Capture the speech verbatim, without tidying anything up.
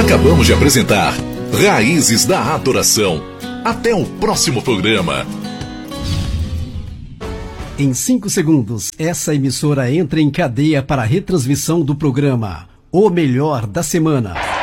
Acabamos de apresentar Raízes da Adoração. Até o próximo programa. Em cinco segundos, essa emissora entra em cadeia para a retransmissão do programa O Melhor da Semana.